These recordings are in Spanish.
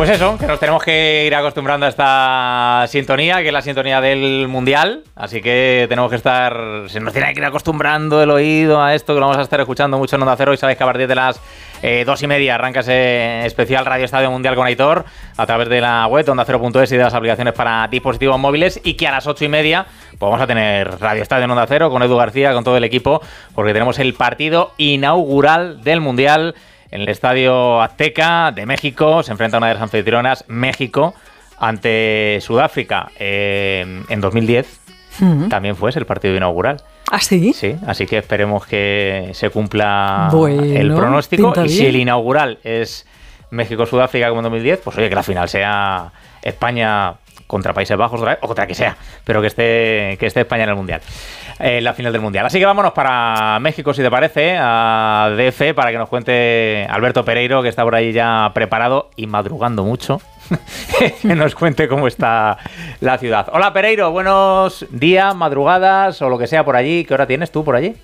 Pues eso, que nos tenemos que ir acostumbrando a esta sintonía, que es la sintonía del Mundial, así que tenemos que se nos tiene que ir acostumbrando el oído a esto, que lo vamos a estar escuchando mucho en Onda Cero, y sabéis que a partir de las 2:30 arranca ese especial Radio Estadio Mundial con Aitor, a través de la web ondacero.es y de las aplicaciones para dispositivos móviles, y que a las 8:30 pues vamos a tener Radio Estadio en Onda Cero con Edu García, con todo el equipo, porque tenemos el partido inaugural del Mundial en el Estadio Azteca de México. Se enfrenta una de las anfitrionas, México, ante Sudáfrica en 2010. También fue ese el partido inaugural. ¿Ah, sí? Sí, así que esperemos que se cumpla el pronóstico. Y si el inaugural es México-Sudáfrica como en 2010, pues oye, que la final sea España contra Países Bajos otra vez, o contra que sea, pero que esté España en el Mundial, la final del Mundial. Así que vámonos para México, si te parece, a DF, para que nos cuente Alberto Pereiro, que está por ahí ya preparado y madrugando mucho, que nos cuente cómo está la ciudad. Hola Pereiro, buenos días, madrugadas o lo que sea por allí. ¿Qué hora tienes tú por allí?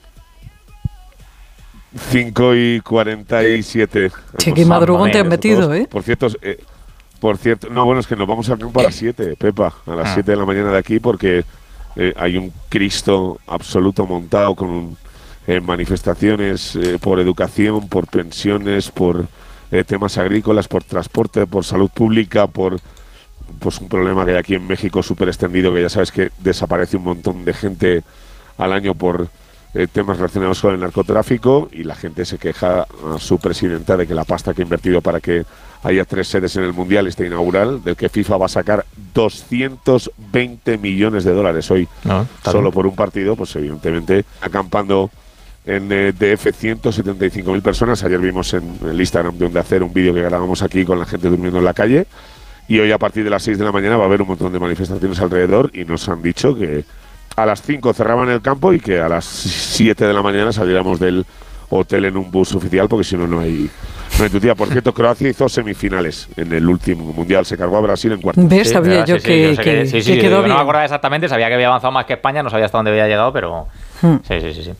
5:47. Che, qué madrugón te has metido, ¿eh? Por cierto, no, bueno, es que nos vamos a campo a las 7, Pepa, a las 7 de la mañana de aquí, porque hay un Cristo absoluto montado con manifestaciones por educación, por pensiones, por temas agrícolas, por transporte, por salud pública, por pues un problema que hay aquí en México súper extendido, que ya sabes que desaparece un montón de gente al año por temas relacionados con el narcotráfico, y la gente se queja a su presidenta de que la pasta que ha invertido para que haya 3 sedes en el Mundial inaugural, del que FIFA va a sacar 220 millones de dólares hoy, solo por un partido, pues evidentemente acampando en DF 175.000 personas. Ayer vimos en el Instagram de Onda Cero un vídeo que grabamos aquí con la gente durmiendo en la calle, y hoy a partir de las 6 de la mañana va a haber un montón de manifestaciones alrededor, y nos han dicho que a las 5 cerraban el campo y que a las 7 de la mañana saliéramos del hotel en un bus oficial, porque si no, no hay tu tía. Por cierto, Croacia hizo semifinales en el último Mundial, se cargó a Brasil en cuartos. ¿Ves? Sabía yo que quedó bien. No me acordaba exactamente, sabía que había avanzado más que España, no sabía hasta dónde había llegado, pero sí.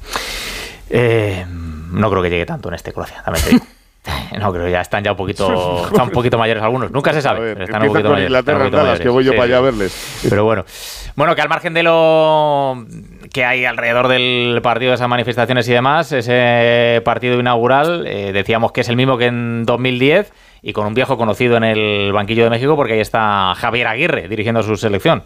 No creo que llegue tanto en este Croacia, también te digo. No, creo que ya están un poquito mayores algunos. Nunca se sabe. A ver, pero están un poquito con mayores. Inglaterra, andadas, que voy yo para allá a verles. Pero bueno, que al margen de lo que hay alrededor del partido, de esas manifestaciones y demás, ese partido inaugural, decíamos que es el mismo que en 2010, y con un viejo conocido en el banquillo de México, porque ahí está Javier Aguirre dirigiendo su selección.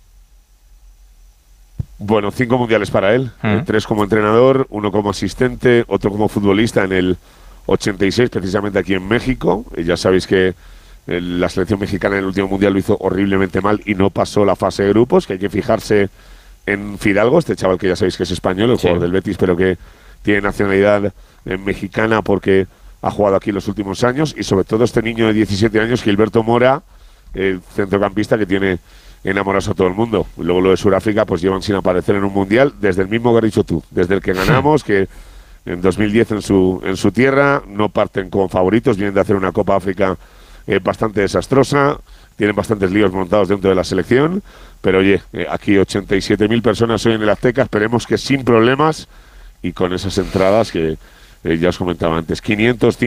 Bueno, 5 mundiales para él, 3 como entrenador, 1 como asistente, otro como futbolista en el 86, precisamente aquí en México. Ya sabéis que la selección mexicana en el último mundial lo hizo horriblemente mal y no pasó la fase de grupos, que hay que fijarse en Fidalgo, este chaval que ya sabéis que es español, el jugador del Betis, pero que tiene nacionalidad mexicana porque ha jugado aquí los últimos años, y sobre todo este niño de 17 años, Gilberto Mora, el centrocampista que tiene enamorados a todo el mundo. Luego lo de Sudáfrica, pues llevan sin aparecer en un mundial desde el mismo que has dicho tú, desde el que ganamos, que en 2010 en su tierra, no parten como favoritos, vienen de hacer una Copa África bastante desastrosa, tienen bastantes líos montados dentro de la selección, pero oye, aquí 87.000 personas hoy en el Azteca, esperemos que sin problemas y con esas entradas que ya os comentaba antes, 500